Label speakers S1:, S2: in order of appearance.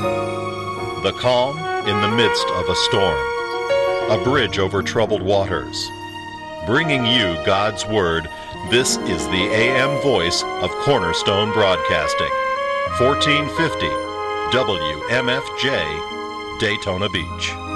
S1: The calm in the midst of a storm. A bridge over troubled waters. Bringing you God's Word, this is the AM voice of Cornerstone Broadcasting. 1450 WMFJ, Daytona Beach.